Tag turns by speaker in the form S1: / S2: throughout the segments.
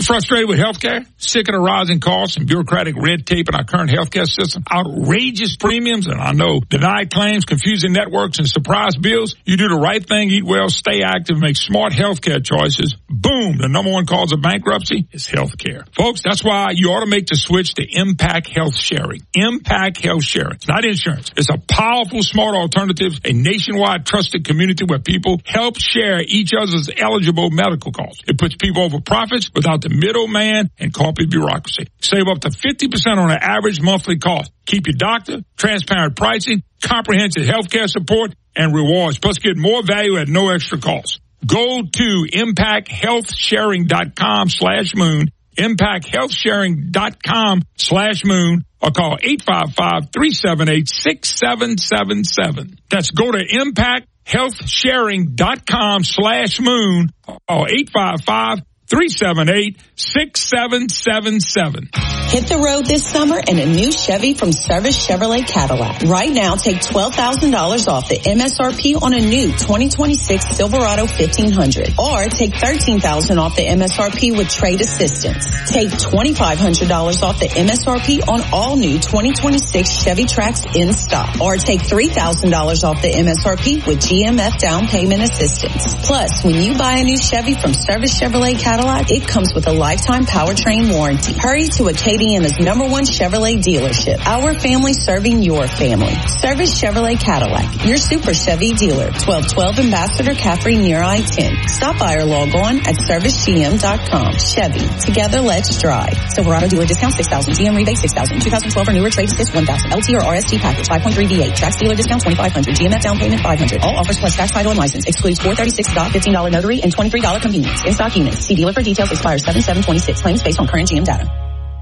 S1: You frustrated with healthcare? Sick of the rising costs and bureaucratic red tape in our current healthcare system? Outrageous premiums and I know denied claims, confusing networks, and surprise bills? You do the right thing, eat well, stay active, make smart healthcare choices. Boom! The number one cause of bankruptcy is healthcare. Folks, that's why you ought to make the switch to Impact Health Sharing. Impact Health Sharing. It's not insurance. It's a powerful, smart alternative, a nationwide trusted community where people help share each other's eligible medical costs. It puts people over profits without the middleman and corporate bureaucracy. Save up to 50% on an average monthly cost. Keep your doctor, transparent pricing, comprehensive healthcare support, and rewards. Plus, get more value at no extra cost. Go to impacthealthsharing.com/moon, impacthealthsharing.com/moon, or call 855-378-6777. That's go to impacthealthsharing.com/moon or 855-378-6777.
S2: Hit the road this summer in a new Chevy from Service Chevrolet Cadillac. Right now, take $12,000 off the MSRP on a new 2026 Silverado 1500. Or take $13,000 off the MSRP with trade assistance. Take $2,500 off the MSRP on all new 2026 Chevy Trax in stock. Or take $3,000 off the MSRP with GMF down payment assistance. Plus, when you buy a new Chevy from Service Chevrolet Cadillac, it comes with a lifetime powertrain warranty. Hurry to Acadiana's #1 Chevrolet dealership. Our family serving your family. Service Chevrolet Cadillac, your super Chevy dealer. 1212 Ambassador Caffrey near I-10. Stop by or log on at servicegm.com. Chevy, together let's drive. Silverado dealer discount $6,000. GM rebate $6,000. 2012 or newer trade assist $1,000. LT or RST package 5.3 V8. Trax dealer discount $2,500. GMF down payment $500. All offers plus tax, title, and license. Excludes $436 $15 notary and $23 convenience. In stock units. See dealer for details. Expires 7/7/26. Claims based on current GM data.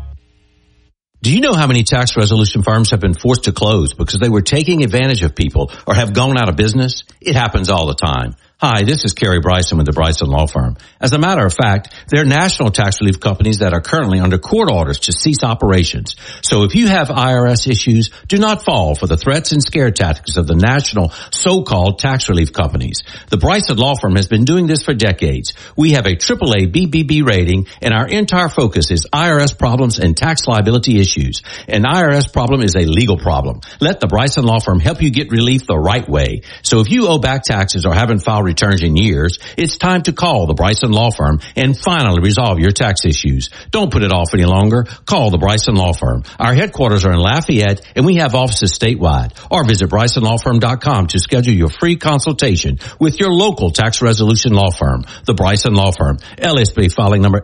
S3: Do you know how many tax resolution firms have been forced to close because they were taking advantage of people or have gone out of business? It happens all the time. Hi, this is Kerry Bryson with the Bryson Law Firm. As a matter of fact, there are national tax relief companies that are currently under court orders to cease operations. So if you have IRS issues, do not fall for the threats and scare tactics of the national so-called tax relief companies. The Bryson Law Firm has been doing this for decades. We have a AAA BBB rating, and our entire focus is IRS problems and tax liability issues. An IRS problem is a legal problem. Let the Bryson Law Firm help you get relief the right way. So if you owe back taxes or haven't filed returns in years, it's time to call the Bryson Law Firm and finally resolve your tax issues. Don't put it off any longer. Call the Bryson Law Firm. Our headquarters are in Lafayette, and we have offices statewide. Or visit BrysonLawFirm.com to schedule your free consultation with your local tax resolution law firm. The Bryson Law Firm. LSB filing number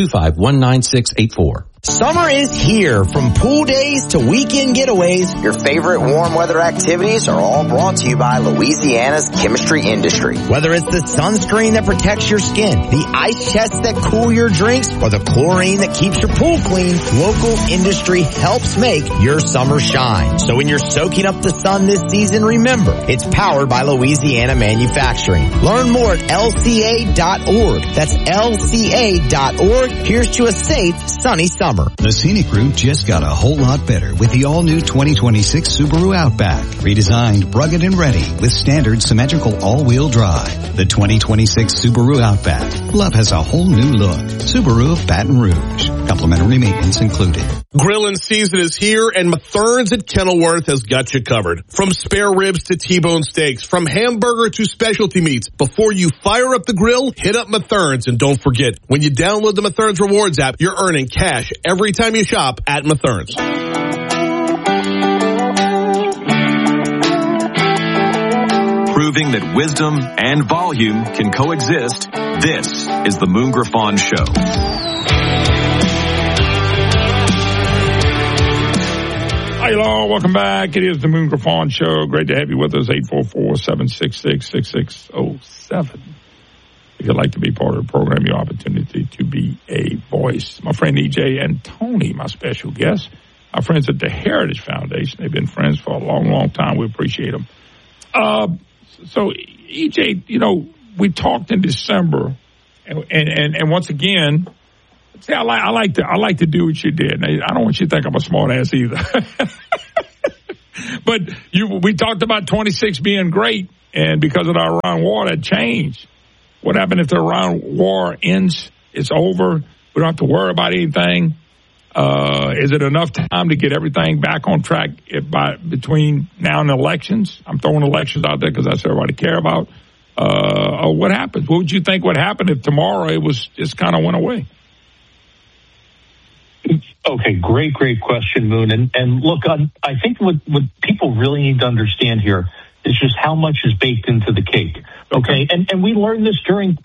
S3: LA2519684.
S4: Summer is here. From pool days to weekend getaways, your favorite warm weather activities are all brought to you by Louisiana's chemistry industry. Whether it's the sunscreen that protects your skin, the ice chests that cool your drinks, or the chlorine that keeps your pool clean, local industry helps make your summer shine. So when you're soaking up the sun this season, remember, it's powered by Louisiana Manufacturing. Learn more at lca.org. That's lca.org. Here's to a safe, sunny summer.
S5: The Scenic Route just got a whole lot better with the all-new 2026 Subaru Outback. Redesigned, rugged, and ready with standard symmetrical all-wheel drive. The 2026 Subaru Outback. Love has a whole new look. Subaru of Baton Rouge. Complimentary maintenance included.
S6: Grilling season is here, and Mathern's at Kenilworth has got you covered. From spare ribs to T-bone steaks, from hamburger to specialty meats. Before you fire up the grill, hit up Mathern's, and don't forget, when you download the Mathern's Rewards app, you're earning cash every time you shop at Mathern's.
S7: Proving that wisdom and volume can coexist, this is the Moon Griffon Show.
S1: Hi, y'all. Welcome back. It is the Moon Griffon Show. Great to have you with us. 844-766-6607. If you'd like to be part of the program, your opportunity to be a voice. My friend E.J. and Tony, my special guest, our friends at the Heritage Foundation. They've been friends for a long, long time. We appreciate them. So, E.J., you know, we talked in December, and once again, see, I like to do what you did. Now, I don't want you to think I'm a smart ass either. But we talked about 26 being great, and because of the Iran war, that changed. What happened if the Iran war ends? It's over. We don't have to worry about anything. Is it enough time to get everything back on track between now and elections? I'm throwing elections out there because that's what everybody care about. What happens? What would you think would happen if tomorrow it was just kind of went away?
S8: Okay, great question, Moon. And look, I think what people really need to understand here is just how much is baked into the cake. Okay, and we learned this during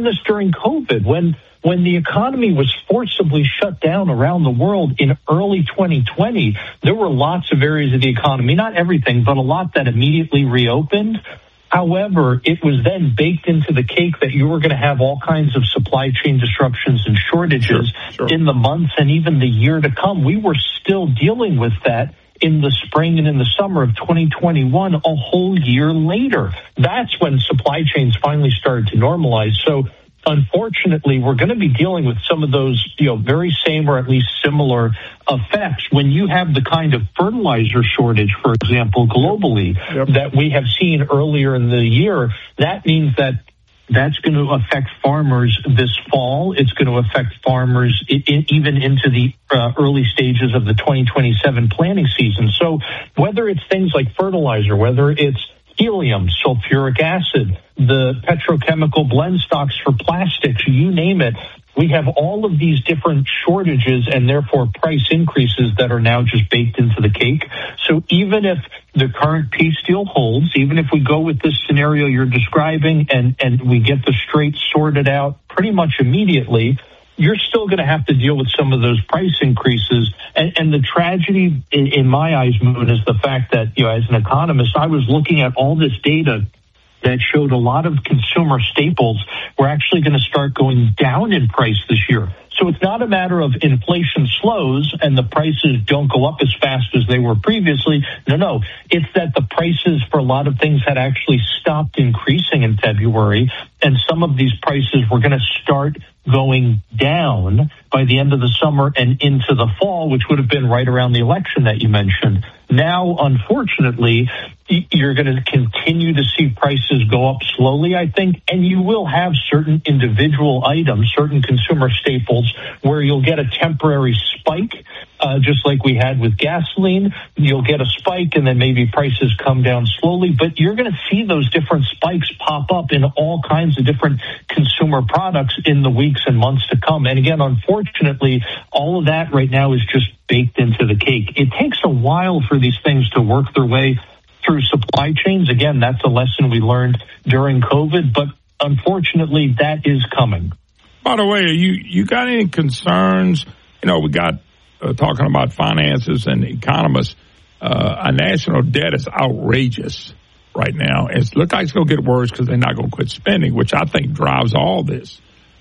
S8: COVID when the economy was forcibly shut down around the world in early 2020. There were lots of areas of the economy, not everything, but a lot that immediately reopened. However, it was then baked into the cake that you were going to have all kinds of supply chain disruptions and shortages in the months and even the year to come. We were still dealing with that in the spring and in the summer of 2021, a whole year later. That's when supply chains finally started to normalize. So unfortunately, we're going to be dealing with some of those, very same or at least similar effects when you have the kind of fertilizer shortage, for example, globally, that we have seen earlier in the year. That means that's going to affect farmers this fall. It's going to affect farmers even into the early stages of the 2027 planting season. So whether it's things like fertilizer, whether it's helium, sulfuric acid, the petrochemical blend stocks for plastics, you name it, we have all of these different shortages and therefore price increases that are now just baked into the cake. So even if the current peace deal holds, even if we go with this scenario you're describing and we get the straits sorted out pretty much immediately, you're still going to have to deal with some of those price increases. And the tragedy in my eyes, Moon, is the fact that, as an economist, I was looking at all this data that showed a lot of consumer staples were actually going to start going down in price this year. So it's not a matter of inflation slows and the prices don't go up as fast as they were previously. No. It's that the prices for a lot of things had actually stopped increasing in February, and some of these prices were going to start going down by the end of the summer and into the fall, which would have been right around the election that you mentioned. Now, unfortunately, you're going to continue to see prices go up slowly, I think, and you will have certain individual items, certain consumer staples, where you'll get a temporary spike, just like we had with gasoline. You'll get a spike and then maybe prices come down slowly, but you're going to see those different spikes pop up in all kinds of different consumer products in the weeks and months to come. And again, unfortunately, all of that right now is just baked into the cake. It takes a while for these things to work their way through supply chains. Again, that's a lesson we learned during COVID, but unfortunately, that is coming.
S1: By the way, you got any concerns? We got talking about finances and economists. Our national debt is outrageous right now. It looks like it's going to get worse because they're not going to quit spending, which I think drives all this.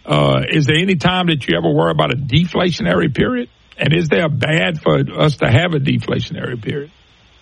S1: Is there any time that you ever worry about a deflationary period? And is there bad for us to have a deflationary period?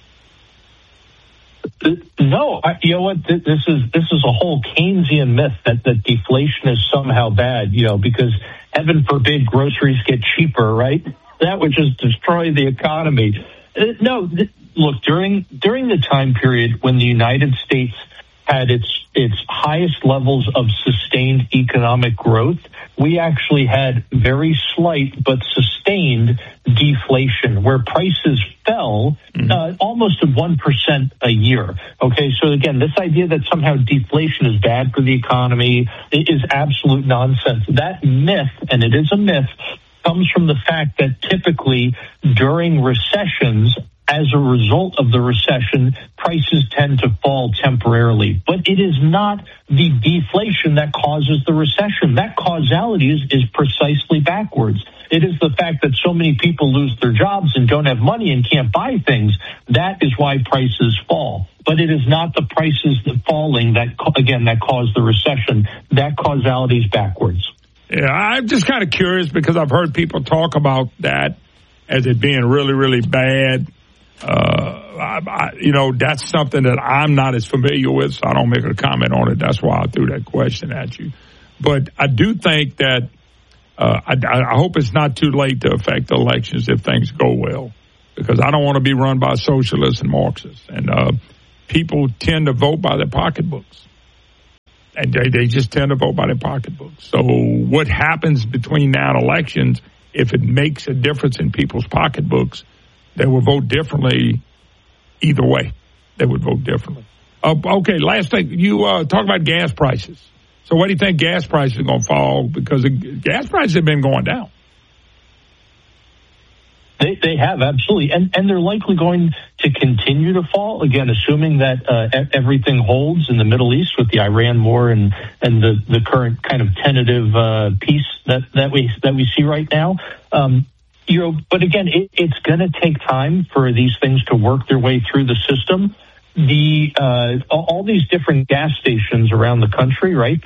S8: No, you know what? This is a whole Keynesian myth that deflation is somehow bad. Because heaven forbid groceries get cheaper, right? That would just destroy the economy. No, look, during the time period when the United States had its highest levels of sustained economic growth, we actually had very slight but sustained deflation where prices fell almost at 1% a year. Okay, so again, this idea that somehow deflation is bad for the economy is absolute nonsense. That myth, and it is a myth, comes from the fact that typically during recessions, as a result of the recession, prices tend to fall temporarily. But it is not the deflation that causes the recession. That causality is precisely backwards. It is the fact that so many people lose their jobs and don't have money and can't buy things. That is why prices fall. But it is not the prices falling that caused the recession. That causality is backwards.
S1: Yeah, I'm just kind of curious because I've heard people talk about that as it being really, really bad. That's something that I'm not as familiar with, so I don't make a comment on it. That's why I threw that question at you. But I do think that I hope it's not too late to affect elections if things go well, because I don't want to be run by socialists and Marxists. And people tend to vote by their pocketbooks. And they just tend to vote by their pocketbook. So what happens between now and elections, if it makes a difference in people's pocketbooks, they will vote differently either way. They would vote differently. Okay, last thing. You talk about gas prices. So what do you think gas prices are going to fall? Because gas prices have been going down.
S8: They have, absolutely. And they're likely going to continue to fall, again, assuming that everything holds in the Middle East with the Iran war and the current kind of tentative peace that we see right now. But again, it's going to take time for these things to work their way through the system. All these different gas stations around the country, right,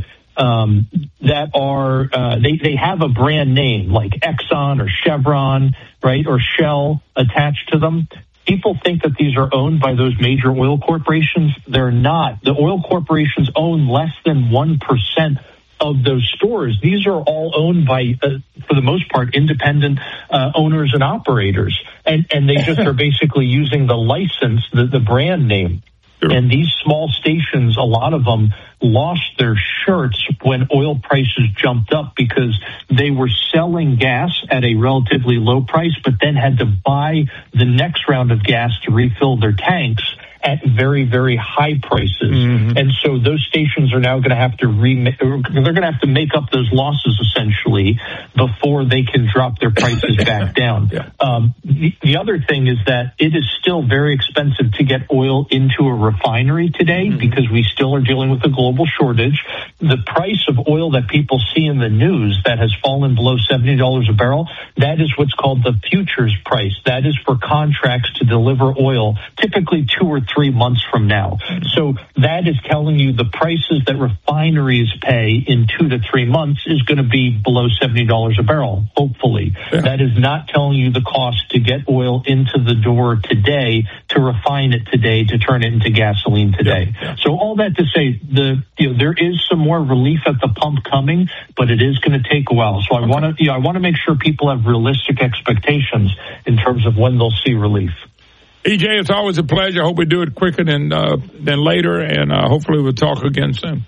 S8: they have a brand name like Exxon or Chevron, right, or Shell attached to them. People think that these are owned by those major oil corporations. They're not. The oil corporations own less than 1% of those stores. These are all owned by, for the most part, independent owners and operators. And they just are basically using the license, the brand name. Sure. And these small stations, a lot of them lost their shirts when oil prices jumped up because they were selling gas at a relatively low price, but then had to buy the next round of gas to refill their tanks at very, very high prices. Mm-hmm. And so those stations are now going to have to they're going to have to make up those losses essentially before they can drop their prices back down. Yeah. The other thing is that it is still very expensive to get oil into a refinery today, mm-hmm. because we still are dealing with a global shortage. The price of oil that people see in the news that has fallen below $70 a barrel, that is what's called the futures price. That is for contracts to deliver oil, typically 2 or 3 months from now. So that is telling you the prices that refineries pay in 2 to 3 months is going to be below $70 a barrel, hopefully. Yeah. That is not telling you the cost to get oil into the door today, to refine it today, to turn it into gasoline today. Yeah. So all that to say, there is some more relief at the pump coming, but it is going to take a while. So I want to make sure people have realistic expectations in terms of when they'll see relief.
S1: EJ, it's always a pleasure. I hope we do it quicker than later, and hopefully we'll talk again soon.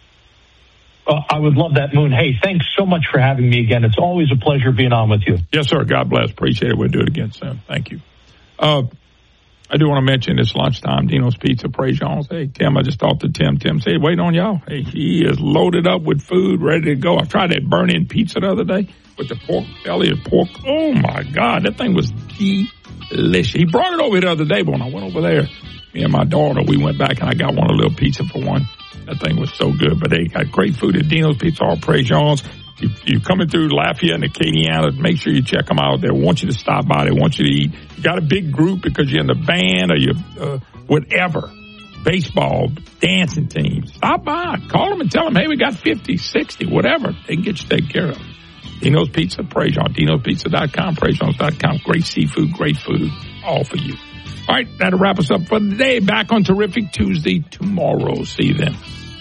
S8: I would love that, Moon. Hey, thanks so much for having me again. It's always a pleasure being on with you.
S1: Yes, sir. God bless. Appreciate it. We'll do it again soon. Thank you. I do want to mention it's lunchtime. Dino's Pizza, Praise Jones. Hey, Tim, I just talked to Tim. Tim said, waiting on y'all. Hey, he is loaded up with food, ready to go. I tried that burn-in pizza the other day with the pork belly and pork. Oh, my God. That thing was delicious. He brought it over the other day, but when I went over there, me and my daughter, we went back and I got one a little pizza for one. That thing was so good. But they got great food at Dino's Pizza, all Praise Jones. You're coming through Lafayette and Acadiana, make sure you check them out. They want you to stop by. They want you to eat. You got a big group because you're in the band or you're whatever, baseball, dancing team. Stop by. Call them and tell them, hey, we got 50, 60, whatever. They can get you taken care of. Dino's Pizza, Praise Jones. Dino'sPizza.com, PraiseJones.com. Great seafood, great food, all for you. All right, that'll wrap us up for the day. Back on Terrific Tuesday tomorrow. See you then.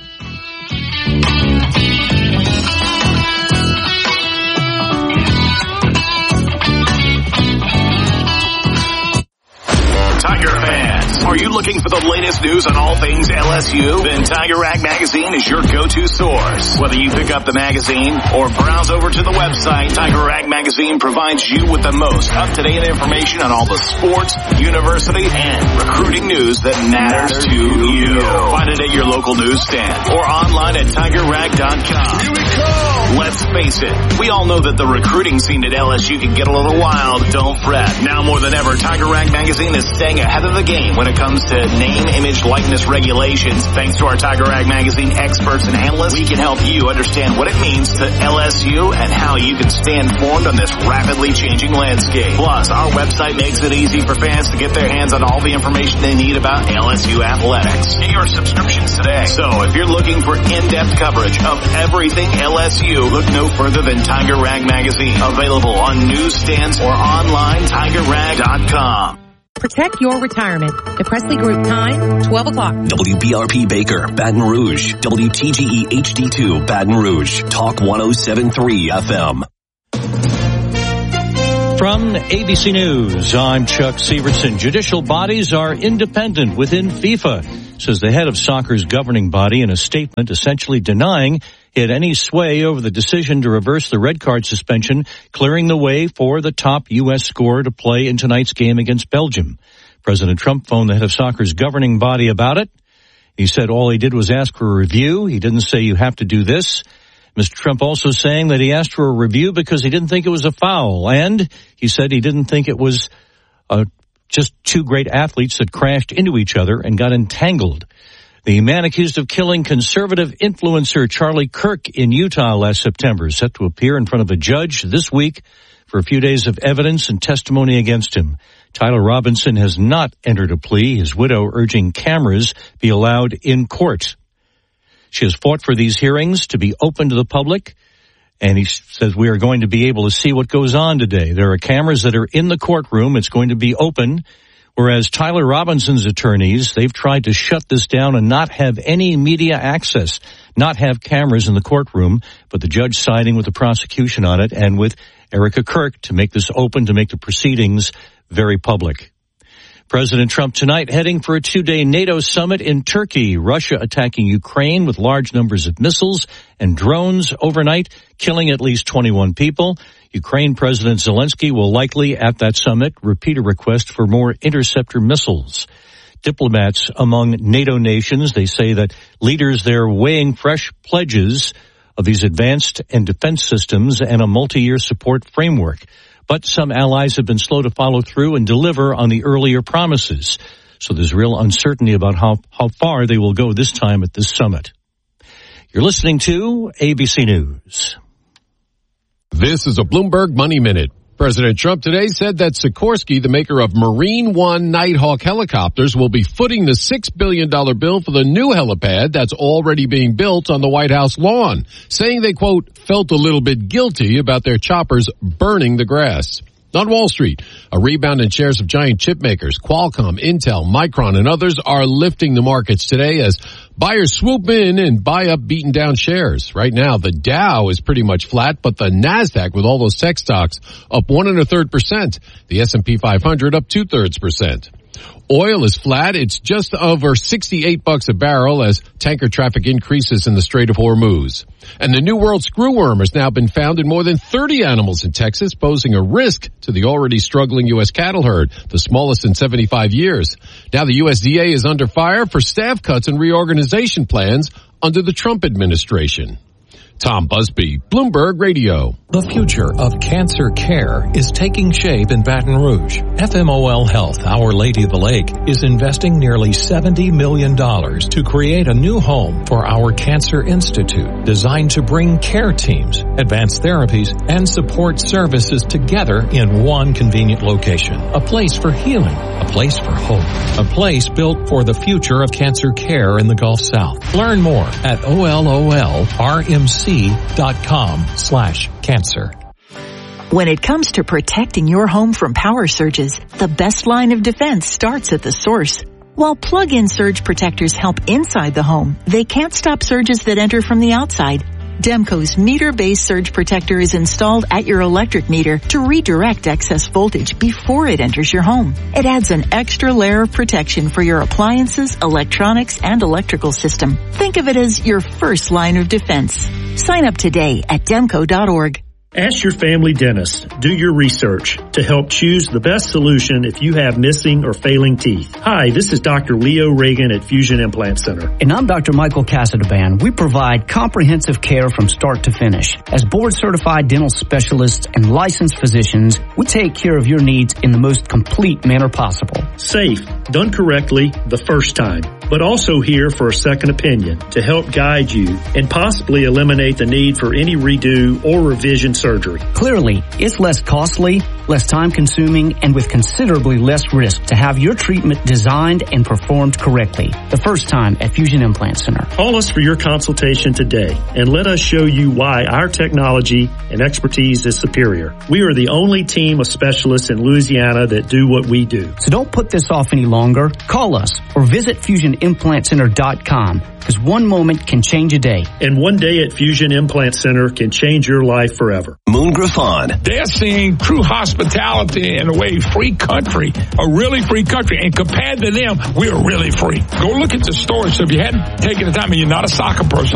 S9: Tiger fans, are you looking for the latest news on all things LSU? Then Tiger Rag Magazine is your go-to source. Whether you pick up the magazine or browse over to the website, Tiger Rag Magazine provides you with the most up-to-date information on all the sports, university, and recruiting news that matters to you. Find it at your local newsstand or online at TigerRag.com. Here we go! Let's face it, we all know that the recruiting scene at LSU can get a little wild. Don't fret. Now more than ever, Tiger Rag Magazine is staying ahead of the game when it comes to name, image, likeness regulations. Thanks to our Tiger Rag Magazine experts and analysts, we can help you understand what it means to LSU and how you can stay informed on this rapidly changing landscape. Plus, our website makes it easy for fans to get their hands on all the information they need about LSU athletics. Get your subscriptions today. So if you're looking for in-depth coverage of everything LSU, look no further than Tiger Rag Magazine. Available on newsstands or online, TigerRag.com.
S10: Protect your retirement. The Presley Group time, 12 o'clock.
S11: WBRP Baker, Baton Rouge. WTGE HD2, Baton Rouge. Talk 107.3 FM.
S3: From ABC News, I'm Chuck Severson. Judicial bodies are independent within FIFA.
S12: says the head of soccer's governing body in a statement essentially denying he had any sway over the decision to reverse the red card suspension, clearing the way for the top U.S. scorer to play in tonight's game against Belgium. President Trump phoned the head of soccer's governing body about it. He said all he did was ask for a review. He didn't say you have to do this. Mr. Trump also saying that he asked for a review because he didn't think it was a foul. And he said he didn't think it was just two great athletes that crashed into each other and got entangled. The man accused of killing conservative influencer Charlie Kirk in Utah last September is set to appear in front of a judge this week for a few days of evidence and testimony against him. Tyler Robinson has not entered a plea, his widow urging cameras be allowed in court. She has fought for these hearings to be open to the public, and he says we are going to be able to see what goes on today. There are cameras that are in the courtroom. It's going to be open. Whereas Tyler Robinson's attorneys, they've tried to shut this down and not have any media access, not have cameras in the courtroom, but the judge siding with the prosecution on it and with Erica Kirk to make this open, to make the proceedings very public. President Trump tonight heading for a 2-day NATO summit in Turkey. Russia attacking Ukraine with large numbers of missiles and drones overnight, killing at least 21 people. Ukraine President Zelensky will likely, at that summit, repeat a request for more interceptor missiles. Diplomats among NATO nations, they say that leaders there weighing fresh pledges of these advanced and defense systems and a multi-year support framework. But some allies have been slow to follow through and deliver on the earlier promises. So there's real uncertainty about how far they will go this time at this summit. You're listening to ABC News.
S13: This is a Bloomberg Money Minute. President Trump today said that Sikorsky, the maker of Marine One Nighthawk helicopters, will be footing the $6 billion bill for the new helipad that's already being built on the White House lawn, saying they, quote, felt a little bit guilty about their choppers burning the grass. On Wall Street, a rebound in shares of giant chip makers, Qualcomm, Intel, Micron, and others are lifting the markets today as buyers swoop in and buy up beaten down shares. Right now, the Dow is pretty much flat, but the NASDAQ, with all those tech stocks, up 1 1/3%. The S&P 500 up 2/3%. Oil is flat. It's just over $68 a barrel as tanker traffic increases in the Strait of Hormuz. And the New World screwworm has now been found in more than 30 animals in Texas, posing a risk to the already struggling U.S. cattle herd, the smallest in 75 years. Now the USDA is under fire for staff cuts and reorganization plans under the Trump administration. Tom Busby, Bloomberg Radio.
S14: The future of cancer care is taking shape in Baton Rouge. FMOL Health, Our Lady of the Lake, is investing nearly $70 million to create a new home for our Cancer Institute, designed to bring care teams, advanced therapies, and support services together in one convenient location. A place for healing, a place for hope, a place built for the future of cancer care in the Gulf South. Learn more at ololrmc.com/cancer.
S15: When it comes to protecting your home from power surges, the best line of defense starts at the source. While plug-in surge protectors help inside the home, they can't stop surges that enter from the outside. Demco's meter-based surge protector is installed at your electric meter to redirect excess voltage before it enters your home. It adds an extra layer of protection for your appliances, electronics, and electrical system. Think of it as your first line of defense. Sign up today at demco.org.
S16: Ask your family dentist. Do your research to help choose the best solution if you have missing or failing teeth. Hi, this is Dr. Leo Reagan at Fusion Implant Center.
S17: And I'm Dr. Michael Casadaband. We provide comprehensive care from start to finish. As board-certified dental specialists and licensed physicians, we take care of your needs in the most complete manner possible.
S16: Safe, done correctly the first time, but also here for a second opinion to help guide you and possibly eliminate the need for any redo or revision surgery.
S17: Clearly, it's less costly, less time-consuming, and with considerably less risk to have your treatment designed and performed correctly. The first time at Fusion Implant Center.
S16: Call us for your consultation today and let us show you why our technology and expertise is superior. We are the only team of specialists in Louisiana that do what we do.
S17: So don't put this off any longer. Call us or visit FusionImplantCenter.com. Because one moment can change a day.
S16: And one day at Fusion Implant Center can change your life forever.
S11: Moon Griffon.
S1: They're seeing True Hospital hospitality in a way, free country, a really free country. And compared to them, we're really free. Go look at the story. So if you hadn't taken the time and you're not a soccer person,